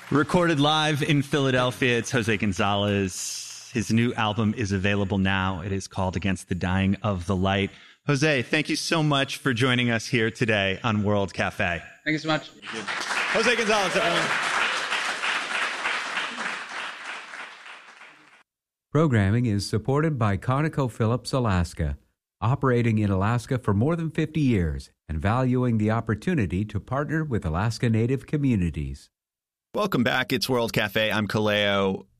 Recorded live in Philadelphia, it's Jose Gonzalez. His new album is available now. It is called Against the Dying of the Light. Jose, thank you so much for joining us here today on World Cafe. Thank you so much. Jose Gonzalez, everyone. Programming is supported by ConocoPhillips Alaska, operating in Alaska for more than 50 years and valuing the opportunity to partner with Alaska Native communities. Welcome back. It's World Cafe. I'm Kaleo.